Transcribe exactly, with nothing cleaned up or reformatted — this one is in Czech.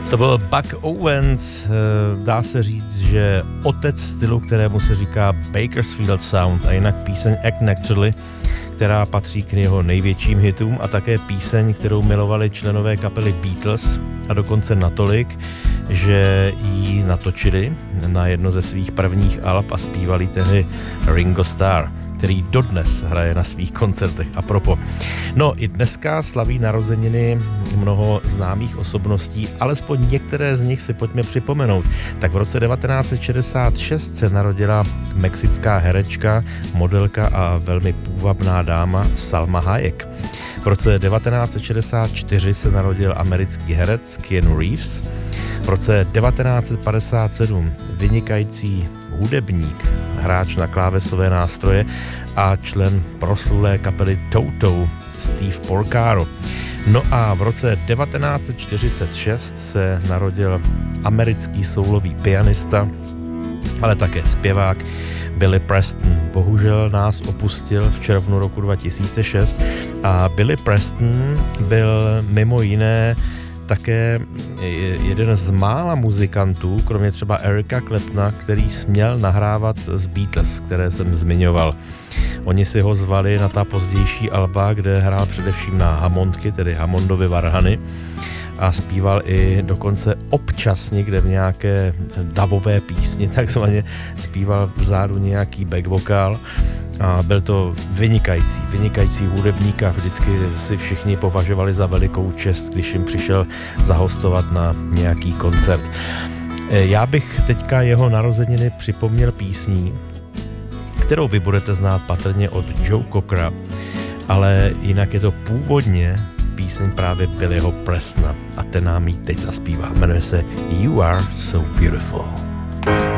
To byl Buck Owens, dá se říct, že otec stylu, kterému se říká Bakersfield Sound, a jinak píseň Act Naturally, která patří k jeho největším hitům, a také píseň, kterou milovali členové kapely Beatles, a dokonce natolik, že ji natočili na jedno ze svých prvních alb a zpívali tehdy Ringo Starr, který dodnes hraje na svých koncertech. A propo. No i dneska slaví narozeniny mnoho známých osobností, alespoň některé z nich si pojďme připomenout. Tak v roce devatenáct set šedesát šest se narodila mexická herečka, modelka a velmi půvabná dáma Salma Hayek. V roce devatenáct set šedesát čtyři se narodil americký herec Keanu Reeves. V roce devatenáct set padesát sedm vynikající hudebník, hráč na klávesové nástroje a člen proslulé kapely Toto Steve Porcaro. No a v roce devatenáct set čtyřicet šest se narodil americký soulový pianista, ale také zpěvák Billy Preston. Bohužel nás opustil v červnu roku dva tisíce šest a Billy Preston byl mimo jiné také jeden z mála muzikantů, kromě třeba Erika Claptona, který směl nahrávat z Beatles, které jsem zmiňoval. Oni si ho zvali na ta pozdější alba, kde hrál především na Hammondky, tedy Hammondovy varhany, a zpíval i dokonce občas někde v nějaké davové písni, takzvaně zpíval vzadu nějaký back vokál. A byl to vynikající, vynikající hudebník a vždycky si všichni považovali za velikou čest, když jim přišel zahostovat na nějaký koncert. Já bych teďka jeho narozeniny připomněl písní, kterou vy budete znát patrně od Joe Cockera, ale jinak je to původně píseň právě Billyho Prestona a ten nám ji teď zaspívá. Jmenuje se You Are So Beautiful.